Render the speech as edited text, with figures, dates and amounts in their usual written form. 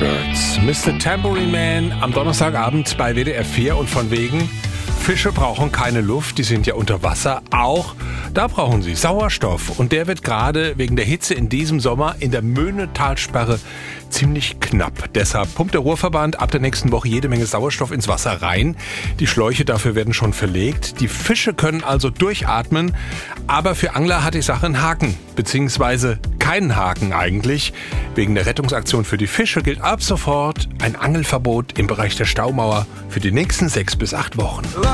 Birds. Mr. Tambourine Man am Donnerstagabend bei WDR 4 und von wegen, Fische brauchen keine Luft, die sind ja unter Wasser. Auch da brauchen sie Sauerstoff. Und der wird gerade wegen der Hitze in diesem Sommer in der Möhnetalsperre ziemlich knapp. Deshalb pumpt der Ruhrverband ab der nächsten Woche jede Menge Sauerstoff ins Wasser rein. Die Schläuche dafür werden schon verlegt. Die Fische können also durchatmen. Aber für Angler hat die Sache einen Haken. Beziehungsweise keinen Haken eigentlich. Wegen der Rettungsaktion für die Fische gilt ab sofort ein Angelverbot im Bereich der Staumauer für die nächsten 6 bis 8 Wochen.